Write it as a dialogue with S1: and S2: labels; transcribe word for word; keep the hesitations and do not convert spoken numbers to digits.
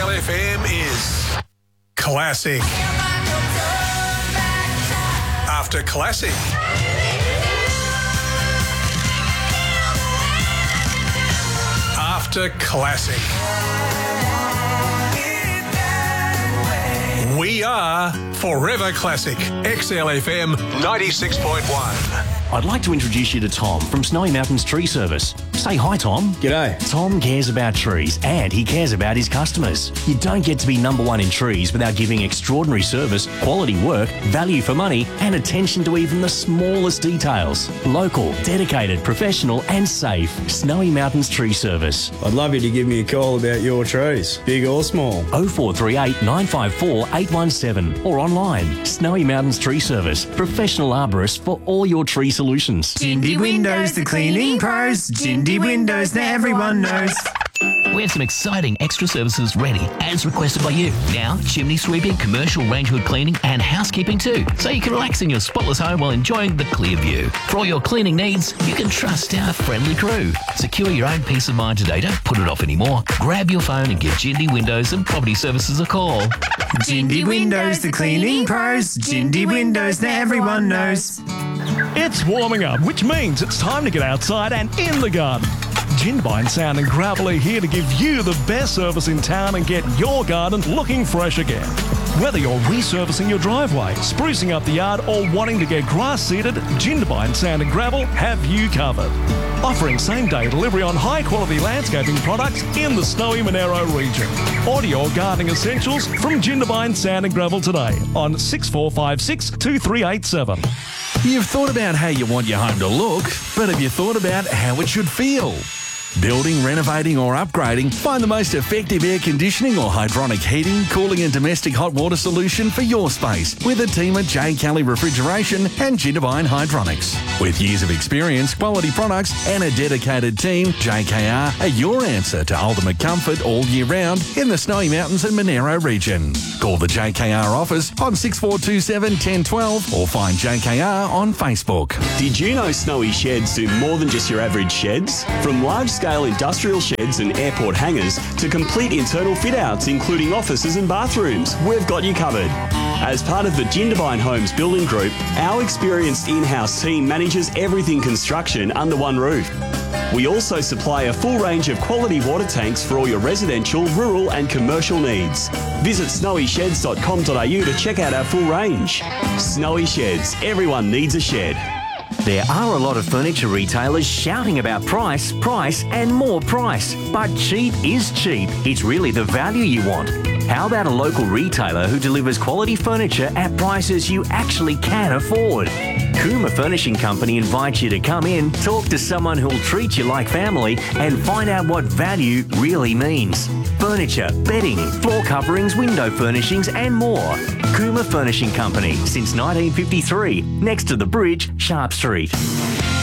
S1: L F M is classic. After classic. After classic. We are Forever Classic. X L F M ninety-six point one.
S2: I'd like to introduce you to Tom from Snowy Mountains Tree Service. Say hi, Tom.
S3: G'day.
S2: Tom cares about trees and he cares about his customers. You don't get to be number one in trees without giving extraordinary service, quality work, value for money and attention to even the smallest details. Local, dedicated, professional and safe. Snowy Mountains Tree Service.
S3: I'd love you to give me a call about your trees, big or small.
S2: oh four three eight, nine five four, eight one seven or online. Snowy Mountains Tree Service. Professional arborists for all your tree solutions.
S4: Jindy Windows, the cleaning pros. Jindy Windows that everyone knows.
S5: We have some exciting extra services ready, as requested by you. Now, chimney sweeping, commercial range hood cleaning and housekeeping too, so you can relax in your spotless home while enjoying the clear view. For all your cleaning needs, you can trust our friendly crew. Secure your own peace of mind today. Don't put it off anymore. Grab your phone and give Jindy Windows and Property Services a call.
S4: Jindy Windows, the cleaning pros. Jindy Windows that everyone knows.
S6: It's warming up, which means it's time to get outside and in the garden. Jindabyne Sand and Gravel are here to give you the best service in town and get your garden looking fresh again. Whether you're resurfacing your driveway, sprucing up the yard or wanting to get grass seeded, Jindabyne Sand and Gravel have you covered. Offering same-day delivery on high-quality landscaping products in the Snowy Monaro region. Order your gardening essentials from Jindabyne Sand and Gravel today on six four five six, two three eight seven.
S7: You've thought about how you want your home to look, but have you thought about how it should feel? Building, renovating or upgrading, find the most effective air conditioning or hydronic heating, cooling and domestic hot water solution for your space with a team at J. Kelly Refrigeration and Jindabyne Hydronics. With years of experience, quality products and a dedicated team, J K R are your answer to ultimate comfort all year round in the Snowy Mountains and Monaro region. Call the J K R office on six four two seven, one zero one two or find J K R on Facebook.
S8: Did you know Snowy Sheds do more than just your average sheds? From large-scale industrial sheds and airport hangars to complete internal fit-outs including offices and bathrooms, we've got you covered. As part of the Jindabyne Homes Building Group, our experienced in-house team manages everything construction under one roof. We also supply a full range of quality water tanks for all your residential, rural and commercial needs. Visit snowy sheds dot com dot a u to check out our full range. Snowy Sheds, everyone needs a shed.
S2: There are a lot of furniture retailers shouting about price, price and more price. But cheap is cheap. It's really the value you want. How about a local retailer who delivers quality furniture at prices you actually can afford? Kuma Furnishing Company invites you to come in, talk to someone who'll treat you like family and find out what value really means. Furniture, bedding, floor coverings, window furnishings and more. Kuma Furnishing Company since nineteen fifty-three, next to the bridge, Sharp Street.